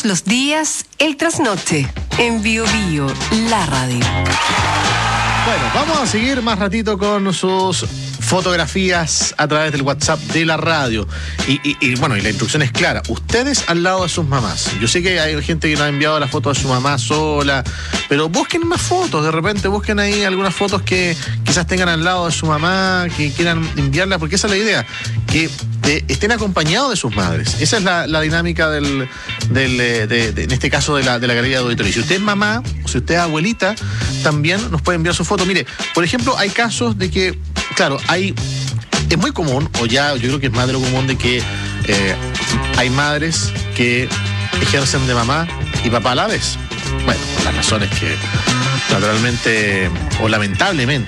Todos los días, El Trasnoche, en Bio Bio, la radio. Bueno, vamos a seguir más ratito con sus fotografías a través del WhatsApp de la radio. Y bueno, y la instrucción es clara. Ustedes al lado de sus mamás. Yo sé que hay gente que nos ha enviado la foto de su mamá sola, pero busquen más fotos. De repente busquen ahí algunas fotos que quizás tengan al lado de su mamá, que quieran enviarla, porque esa es la idea, que estén acompañados de sus madres. Esa es la dinámica en este caso de la galería de auditorio. Si usted es mamá o si usted es abuelita, también nos puede enviar su foto. Mire, por ejemplo, hay casos de que, claro, es muy común, o ya yo creo que es más de lo común, de que hay madres que ejercen de mamá y papá a la vez. Bueno, por las razones que naturalmente, o lamentablemente,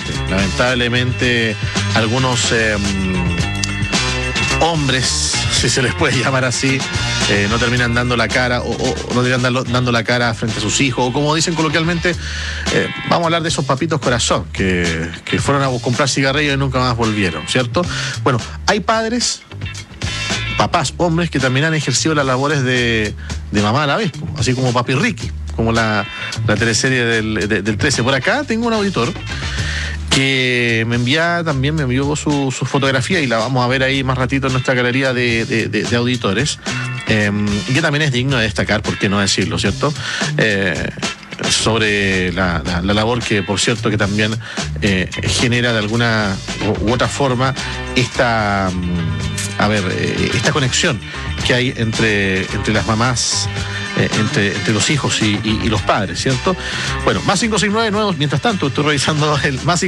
algunos hombres, si se les puede llamar así, no terminan dando la cara o no terminan dando la cara frente a sus hijos, o como dicen coloquialmente, vamos a hablar de esos papitos corazón que fueron a comprar cigarrillos y nunca más volvieron, ¿cierto? Bueno, hay papás, hombres que también han ejercido las labores de mamá a la vez, así como Papi Ricky, como la teleserie del 13. Por acá tengo un auditor que me envió su fotografía y la vamos a ver ahí más ratito en nuestra galería de auditores, y que también es digno de destacar, por qué no decirlo, ¿cierto? Sobre la labor que, por cierto, que también genera de alguna u otra forma esta conexión que hay entre las mamás, entre los hijos y los padres, ¿cierto? Bueno, más 569-9, mientras tanto estoy revisando el más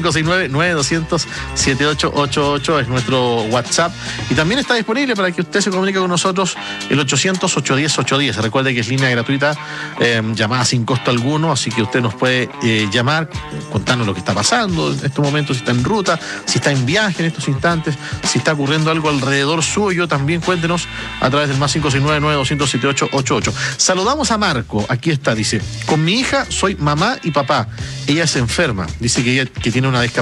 569-9200-7888 es nuestro WhatsApp, y también está disponible para que usted se comunique con nosotros el 800-810-810. Recuerde que es línea gratuita, llamada sin costo alguno, así que usted nos puede llamar, contarnos lo que está pasando en estos momentos, si está en ruta, si está en viaje en estos instantes, si está ocurriendo algo alrededor suyo, también cuéntenos a través del más 569-9200-7888. Saludamos a Marco, aquí está, dice: con mi hija soy mamá y papá, ella es enferma, dice que tiene una discapacidad